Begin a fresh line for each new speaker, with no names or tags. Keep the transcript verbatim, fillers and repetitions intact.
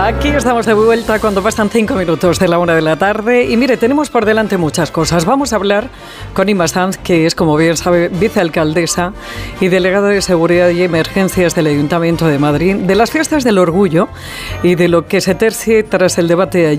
Aquí estamos de vuelta cuando pasan cinco minutos de la una de la tarde y mire, tenemos por delante muchas cosas. Vamos a hablar con Inma Sanz, que es, como bien sabe, vicealcaldesa y delegada de Seguridad y Emergencias del Ayuntamiento de Madrid, de las Fiestas del Orgullo y de lo que se tercie tras el debate